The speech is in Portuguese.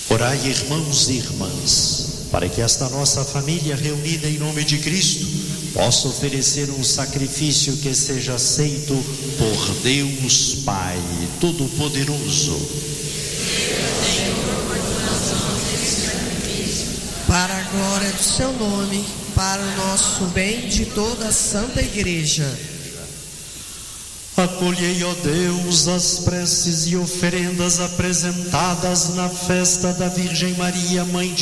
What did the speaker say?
Orai, irmãos e irmãs, para que esta nossa família reunida em nome de Cristo possa oferecer um sacrifício que seja aceito por Deus Pai Todo-Poderoso. Para a glória do seu nome, para o nosso bem de toda a Santa Igreja. Acolhei, ó Deus, as preces e oferendas apresentadas na festa da Virgem Maria, Mãe de